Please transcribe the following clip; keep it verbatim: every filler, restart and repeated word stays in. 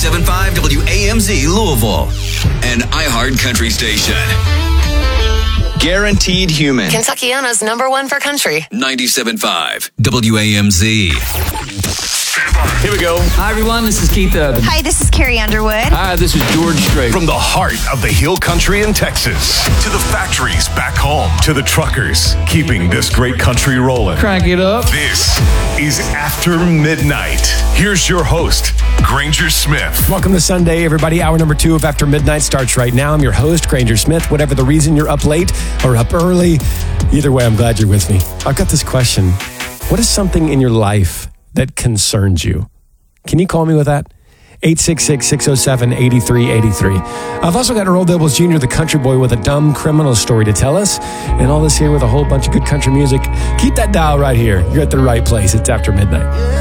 ninety-seven point five W A M Z Louisville, an iHeart country station. Guaranteed Human. Kentuckiana's number one for country. ninety-seven point five W A M Z. Here we go. Hi, everyone. This is Keith Urban. Hi, this is Carrie Underwood. Hi, this is George Strait. From the heart of the Hill Country in Texas to the factories back home to the truckers keeping this great country rolling. Crank it up. This is After Midnight. Here's your host, Granger Smith. Welcome to Sunday, everybody. Hour number two of After Midnight starts right now. I'm your host, Granger Smith. Whatever the reason you're up late or up early, either way, I'm glad you're with me. I've got this question. What is something in your life that concerns you? Can you call me with that? eight six six, six oh seven, eight three eight three. I've also got Earl Dibbles Junior, the country boy, with a dumb criminal story to tell us. And all this here with a whole bunch of good country music. Keep that dial right here. You're at the right place. It's After Midnight.